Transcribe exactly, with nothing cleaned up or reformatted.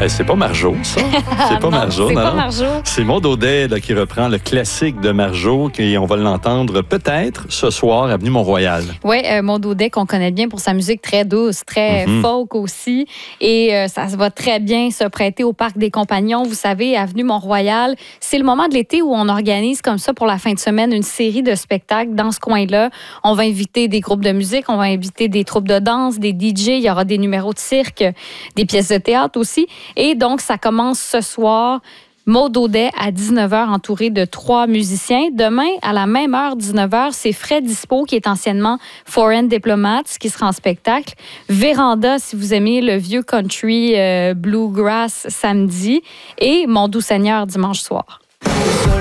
Hey, c'est pas Marjo, ça. C'est pas non, Marjo, c'est non. pas Marjo. C'est Maud Audet là, qui reprend le classique de Marjo et on va l'entendre peut-être ce soir, avenue Mont-Royal. Oui, euh, Maud Audet, qu'on connaît bien pour sa musique très douce, très Mm-hmm. folk aussi. Et euh, ça se va très bien se prêter au Parc des Compagnons. Vous savez, avenue Mont-Royal, c'est le moment de l'été où on organise comme ça pour la fin de semaine une série de spectacles dans ce coin-là. On va inviter des groupes de musique, on va inviter des troupes de danse, des D J, il y aura des numéros de cirque, des pièces de théâtre aussi. Et donc, ça commence ce soir. Maud Audet à dix-neuf heures, entourée de trois musiciens. Demain, à la même heure, dix-neuf heures, c'est Fred Dispo, qui est anciennement Foreign Diplomats, qui sera en spectacle. Véranda, si vous aimez le vieux country euh, bluegrass samedi. Et Mon Doux Seigneur dimanche soir.